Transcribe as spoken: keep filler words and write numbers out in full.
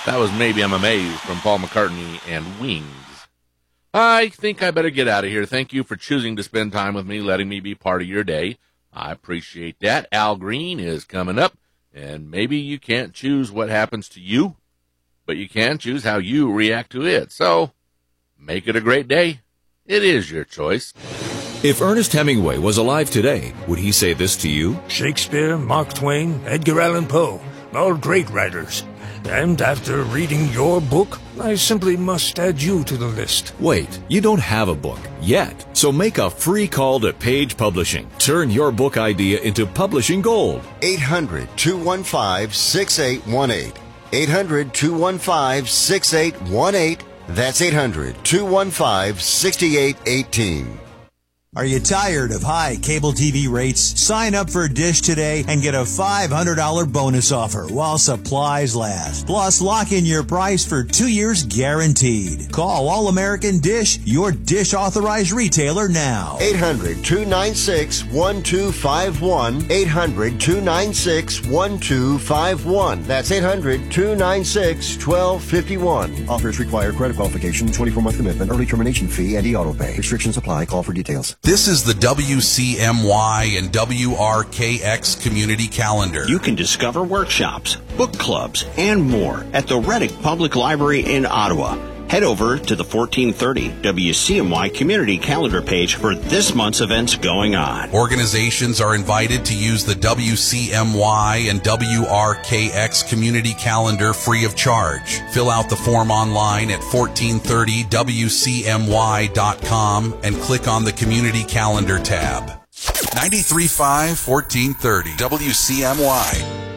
That was Maybe I'm Amazed from Paul McCartney and Wings. I think I better get out of here. Thank you for choosing to spend time with me, letting me be part of your day. I appreciate that. Al Green is coming up, and maybe you can't choose what happens to you, but you can choose how you react to it. So make it a great day. It is your choice. If Ernest Hemingway was alive today, would he say this to you? Shakespeare, Mark Twain, Edgar Allan Poe, all great writers. And after reading your book, I simply must add you to the list. Wait, you don't have a book yet. So make a free call to Page Publishing. Turn your book idea into publishing gold. eight hundred, two one five, six eight one eight. eight hundred, two one five, six eight one eight. That's eight hundred, two one five, six eight one eight. Are you tired of high cable T V rates? Sign up for Dish today and get a five hundred dollars bonus offer while supplies last. Plus, lock in your price for two years guaranteed. Call All American Dish, your Dish authorized retailer now. eight hundred, two nine six, one two five one. eight hundred, two nine six, one two five one. That's eight hundred, two nine six, one two five one. Offers require credit qualification, twenty-four month commitment, early termination fee, and e-auto pay. Restrictions apply. Call for details. This is the W C M Y and W R K X Community Calendar. You can discover workshops, book clubs, and more at the Reddick Public Library in Ottawa. Head over to the fourteen thirty W C M Y Community Calendar page for this month's events going on. Organizations are invited to use the W C M Y and W R K X Community Calendar free of charge. Fill out the form online at fourteen thirty W C M Y dot com and click on the Community Calendar tab. ninety-three point five, fourteen thirty W C M Y.